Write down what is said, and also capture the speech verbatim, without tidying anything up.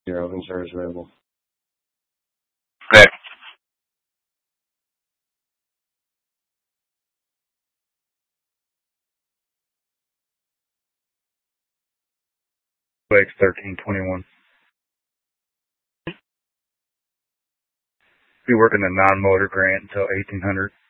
Zero insurance available. Okay. X thirteen twenty-one. Be working the non-motor grant until eighteen hundred.